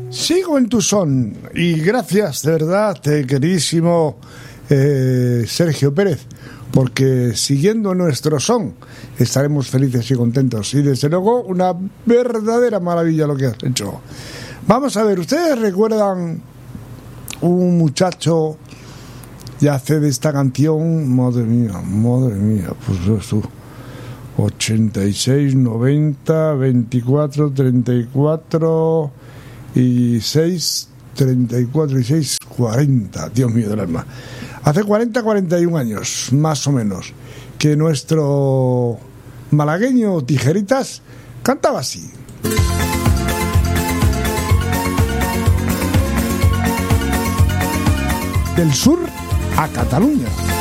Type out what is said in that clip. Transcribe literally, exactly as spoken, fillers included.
Sigo en tu son y gracias de verdad, eh, queridísimo eh, Sergio Pérez, porque siguiendo nuestro son estaremos felices y contentos y desde luego una verdadera maravilla lo que has hecho. Vamos a ver, ¿ustedes recuerdan un muchacho ya hace de esta canción? Madre mía, madre mía, pues eso, ochenta y seis, noventa, veinticuatro, treinta y cuatro y seis, treinta y cuatro y seis, cuarenta, Dios mío del alma. Hace cuarenta, cuarenta y un años, más o menos, que nuestro malagueño Tijeritas cantaba así. Del sur a Cataluña.